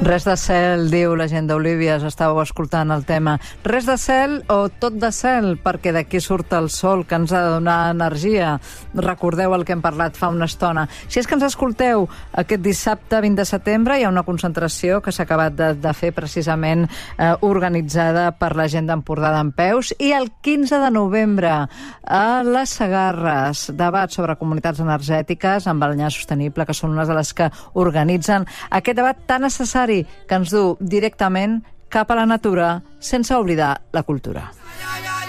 Res de cel, diu la gent d'Olívies, estàveu escoltant el tema. Res de cel o tot de cel, perquè d'aquí surt el sol, que ens ha de donar energia. Recordeu el que hem parlat fa una estona. Si és que ens escolteu, aquest dissabte 20 de setembre hi ha una concentració que s'ha acabat de fer precisament organitzada per la gent d'Empordà Dempeus, i el 15 de novembre a les Segarres, debat sobre comunitats energètiques amb Balenyà Sostenible, que són unes de les que organitzen aquest debat tan necessari que ens du directament cap a la natura sense oblidar la cultura.